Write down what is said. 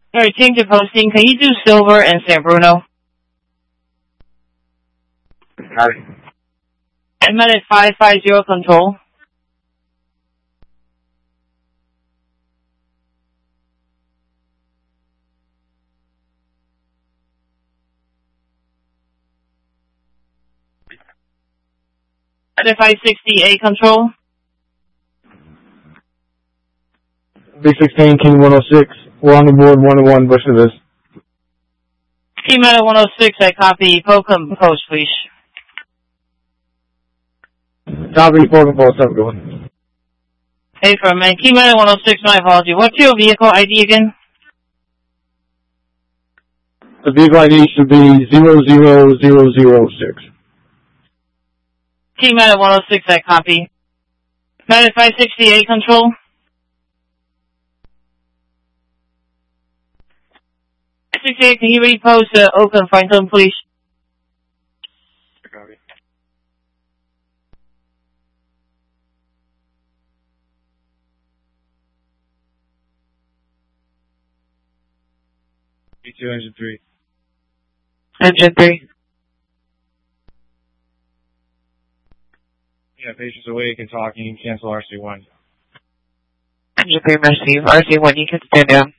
Alright, change the posting. Can you do Silver and San Bruno? Got it. I'm at 550 control. At 568 control. B16, King 106. We're on the board 101 Bushes. Team at 106, I copy. Pocum post, please. Copy, Pocum Post, have a good one. Hey, for a minute. Team at 106, my apology. What's your vehicle ID again? The vehicle ID should be 00006. Team at 106, I copy. At 568 control. 568, can you repost Oakland Franklin, please? Copy. B2, engine 3. Engine 3. Yeah, patients awake and talking. Cancel RC1. Engine 3, receive. RC1, you can stand down.